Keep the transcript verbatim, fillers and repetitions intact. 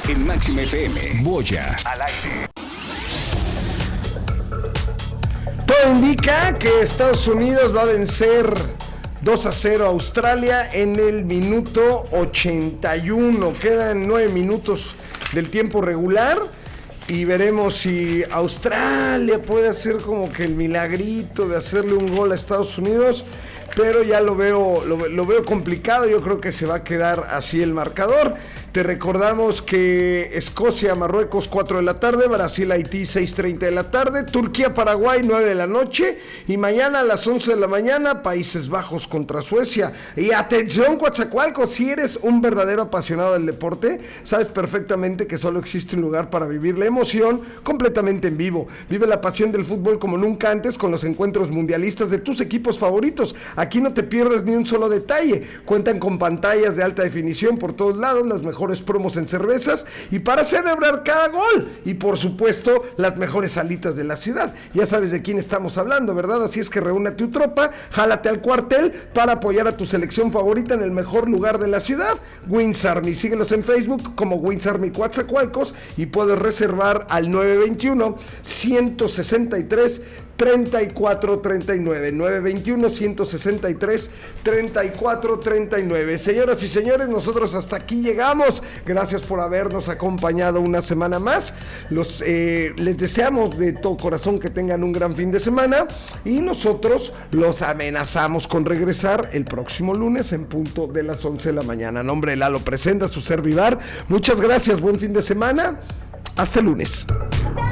En Máxima F M, Boya al aire. Todo indica que Estados Unidos va a vencer dos a cero a Australia en el minuto ochenta y uno. Quedan nueve minutos del tiempo regular y veremos si Australia puede hacer como que el milagrito de hacerle un gol a Estados Unidos, pero ya lo veo, lo, lo veo complicado. Yo creo que se va a quedar así el marcador. Te recordamos que Escocia, Marruecos, cuatro de la tarde, Brasil, Haití, seis treinta de la tarde, Turquía, Paraguay, nueve de la noche, y mañana a las once de la mañana, Países Bajos contra Suecia. Y atención, Coatzacoalcos, si eres un verdadero apasionado del deporte, sabes perfectamente que solo existe un lugar para vivir la emoción completamente en vivo. Vive la pasión del fútbol como nunca antes con los encuentros mundialistas de tus equipos favoritos. Aquí no te pierdes ni un solo detalle. Cuentan con pantallas de alta definición por todos lados, las mejores mejores promos en cervezas y para celebrar cada gol, y por supuesto las mejores salitas de la ciudad. Ya sabes de quién estamos hablando, ¿verdad? Así es que reúne a tu tropa, jálate al cuartel para apoyar a tu selección favorita en el mejor lugar de la ciudad, Wins Army. Síguelos en Facebook como Wins Army Coatzacoalcos y puedes reservar al nueve veintiuno, ciento sesenta y tres, treinta y cuatro treinta y nueve, nueve veintiuno, ciento sesenta y tres, treinta y cuatro treinta y nueve. Señoras y señores, nosotros hasta aquí llegamos. Gracias por habernos acompañado una semana más. Los, eh, les deseamos de todo corazón que tengan un gran fin de semana y nosotros los amenazamos con regresar el próximo lunes en punto de las once de la mañana. A nombre de Lalo Presenta, su servidor. Muchas gracias, buen fin de semana. Hasta el lunes.